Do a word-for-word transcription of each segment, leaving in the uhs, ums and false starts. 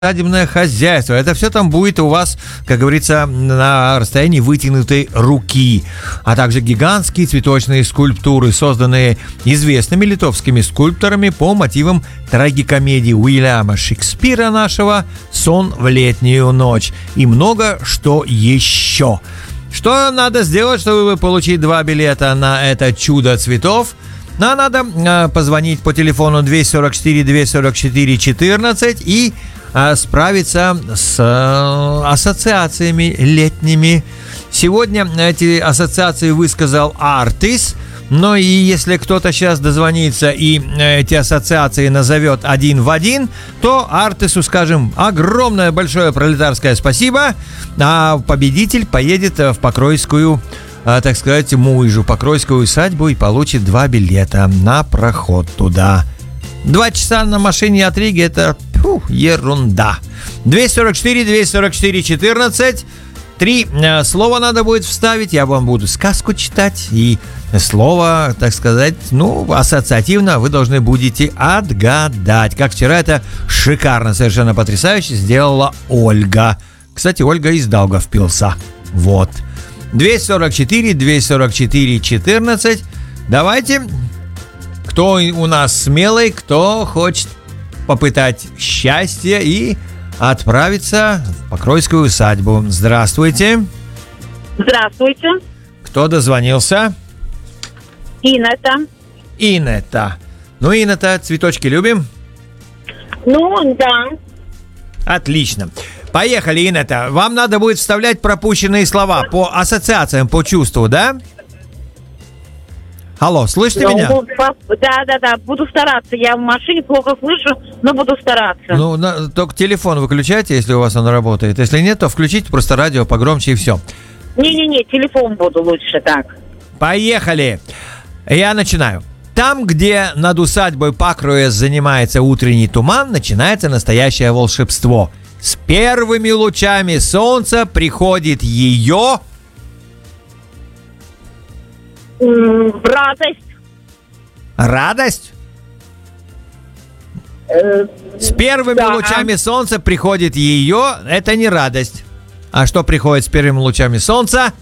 Свадебное хозяйство. Это все там будет у вас, как говорится, на расстоянии вытянутой руки. А также гигантские цветочные скульптуры, созданные известными литовскими скульпторами по мотивам трагикомедии Уильяма Шекспира нашего «Сон в летнюю ночь». И много что еще. Что надо сделать, чтобы получить два билета на это чудо цветов? Нам надо э, позвонить по телефону двести сорок четыре двести сорок четыре четырнадцать и справиться с э, ассоциациями летними. Сегодня эти ассоциации высказал Артис. Но и если кто-то сейчас дозвонится и эти ассоциации назовет один в один, то Артису скажем огромное большое пролетарское спасибо, а победитель поедет в Покройскую, так сказать, муйжу, Покройскую усадьбу и получит два билета на проход туда. Два часа на машине от Риги — это фу, ерунда. двести сорок четыре двести сорок четыре четырнадцать. Три э, слова надо будет вставить. Я вам буду сказку читать. И слово, так сказать, ну, ассоциативно вы должны будете отгадать. Как вчера это шикарно, совершенно потрясающе сделала Ольга. Кстати, Ольга из Даугавпилса. Вот. двести сорок четыре двести сорок четыре четырнадцать. Давайте. Кто у нас смелый, кто хочет попытать счастье и отправиться в Покройскую усадьбу. Здравствуйте. Здравствуйте. Кто дозвонился? Инета. Инета. Ну, Инета, цветочки любим? Ну, да. Отлично. Поехали, Инета. Вам надо будет вставлять пропущенные слова по ассоциациям, по чувству, да? Алло, слышите ну, меня? Да, да, да. Буду стараться. Я в машине плохо слышу, но буду стараться. Ну, на, только телефон выключайте, если у вас он работает. Если нет, то включите просто радио погромче и все. Не-не-не, телефон буду лучше так. Поехали. Я начинаю. Там, где над усадьбой Покроес занимается утренний туман, начинается настоящее волшебство. С первыми лучами солнца приходит ее... Радость. Радость? Э, с первыми да. лучами солнца приходит ее... Это не радость. А что приходит с первыми лучами солнца?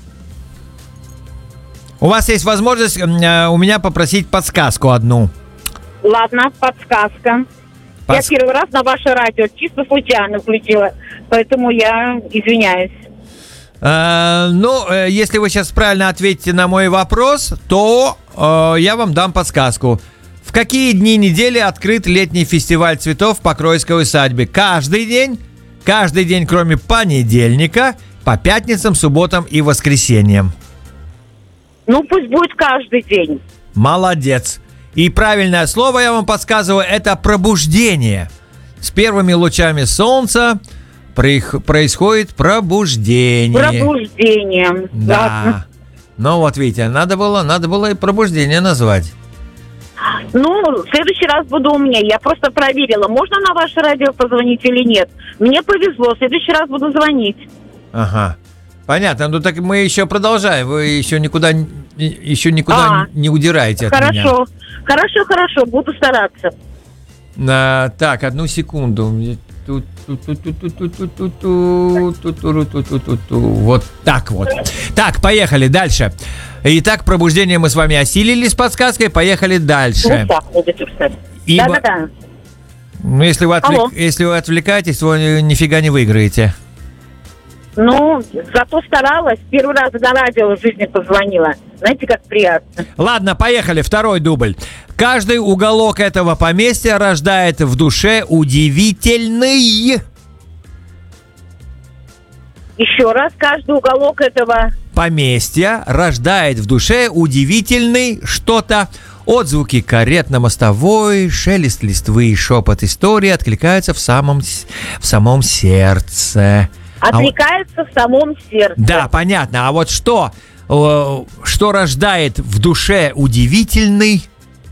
У вас есть возможность э, у меня попросить подсказку одну. Ладно, подсказка. Подс... Я первый раз на ваше радио чисто случайно включила, поэтому я извиняюсь. Э, ну, э, если вы сейчас правильно ответите на мой вопрос, то э, я вам дам подсказку. В какие дни недели открыт летний фестиваль цветов в Покройской усадьбе? Каждый день? Каждый день, кроме понедельника, по пятницам, субботам и воскресеньям. Ну, пусть будет каждый день. Молодец. И правильное слово, я вам подсказываю, это пробуждение. С первыми лучами солнца происходит пробуждение. Пробуждение. Да. Ладно. Ну вот видите, надо было, надо было и пробуждение назвать. Ну, в следующий раз буду умнее. Я просто проверила, можно на ваше радио позвонить или нет. Мне повезло, в следующий раз буду звонить. Ага. Понятно, ну так мы еще продолжаем. Вы еще никуда, еще никуда а, не удираете от хорошо. меня. Хорошо, хорошо, хорошо, буду стараться. А, так, одну секунду. Вот так вот. Так, поехали дальше. Итак, пробуждение мы с вами осилили с подсказкой. Поехали дальше. Ибо... Да-да-да. Ну, если вы, отвлек... если вы отвлекаетесь, вы нифига не выиграете. Ну, зато старалась. Первый раз на радио в жизни позвонила. Знаете, как приятно. Ладно, поехали. Второй дубль. Каждый уголок этого поместья рождает в душе удивительный... Еще раз. Каждый уголок этого... поместья рождает в душе удивительный что-то. Отзвуки карет на мостовой, шелест листвы и шепот истории откликаются в самом, в самом сердце. Откликается а в самом сердце. Да, понятно. А вот что, э, что рождает в душе удивительный...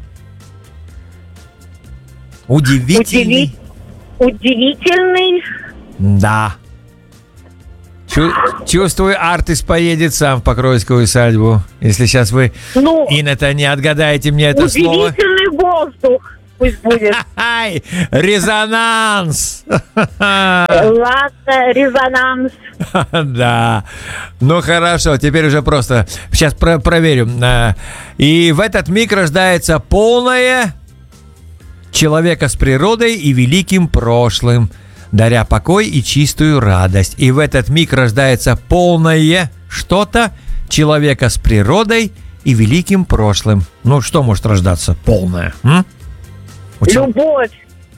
Удивительный... Удиви... Удивительный... Да. Чу- чувствую, Артис поедет сам в Покройскую усадьбу. Если сейчас вы, ну, Инета, не отгадаете мне это слово. Удивительный воздух. пусть будет. Ай, резонанс. Ладно, резонанс. Да. Ну хорошо, теперь уже просто сейчас про- проверю. А, И в этот миг рождается полное человека с природой и великим прошлым, даря покой и чистую радость. И в этот миг рождается полное что-то человека с природой и великим прошлым. Ну, что может рождаться? Полное. М? Очень- Любовь.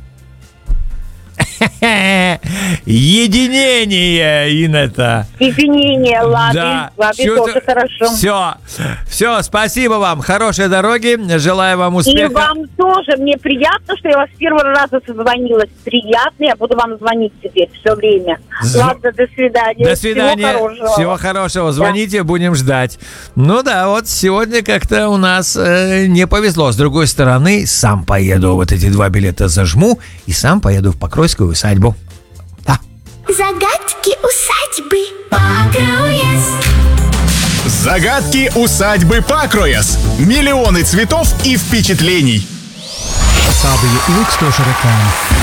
Единение, Инета. Извинения, ладно. Ладно, Чувствую- тоже хорошо. Все, все, спасибо вам. Хорошей дороги. Желаю вам И успеха. вам тоже. Мне приятно, что я вас с первого раза созвонилась. Приятно. Я буду вам звонить теперь все время. З- Ладно, до свидания. До свидания. Всего хорошего. Всего хорошего. Звоните, будем ждать. Ну да, вот сегодня как-то у нас э, не повезло. С другой стороны, сам поеду, вот эти два билета зажму, и сам поеду в Покройскую усадьбу. Да. Загадки усадьбы Покроес. Загадки усадьбы Покроес. Миллионы цветов и впечатлений. Abi ilk stošarakan.